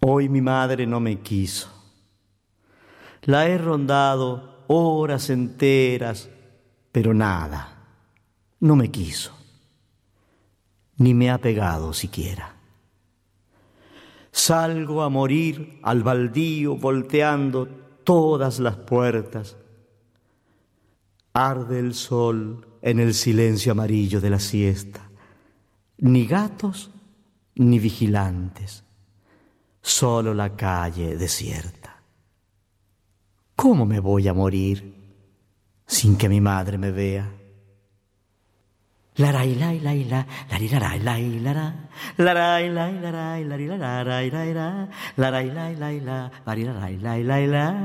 Hoy mi madre no me quiso. La he rondado horas enteras, pero nada, no me quiso, ni me ha pegado siquiera. Salgo a morir al baldío volteando todas las puertas. Arde el sol en el silencio amarillo de la siesta. Ni gatos ni vigilantes, solo la calle desierta. ¿Cómo me voy a morir sin que mi madre me vea? Laray lay lay la, larilaray lay lara, laray lay laray larilaray lay la, laray lay lay la, larilaray lay lay la.